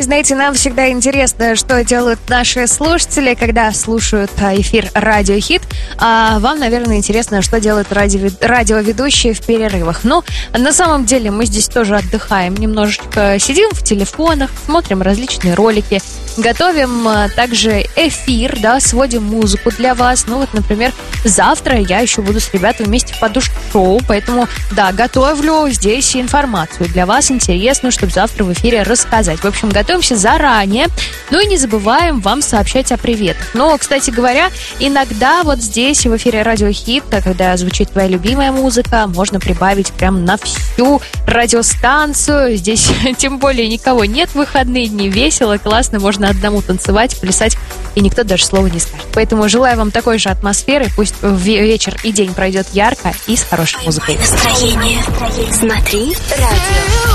знаете, нам всегда интересно, что делают наши слушатели, когда слушают эфир «Радио Хит». А вам, наверное, интересно, что делают радиоведущие в перерывах. Ну, на самом деле, мы здесь тоже отдыхаем. Немножечко сидим в телефонах, смотрим различные ролики, готовим также эфир, да, сводим музыку для вас. Ну, вот, например, завтра я еще буду с ребятами вместе в подушку-шоу, поэтому, да, готовлю здесь информацию для вас интересную, чтобы завтра в эфире рассказать. В общем, готовимся заранее. Ну и не забываем вам сообщать о приветах. Но, кстати говоря, иногда вот здесь в эфире «Радио Хит», когда звучит твоя любимая музыка, можно прибавить прям на всю радиостанцию. Здесь тем более никого нет в выходные дни. Весело, классно, можно одному танцевать, плясать, и никто даже слова не скажет. Поэтому желаю вам такой же атмосферы. Пусть вечер и день пройдет ярко и с хорошей музыкой. Настроение. Смотри радио.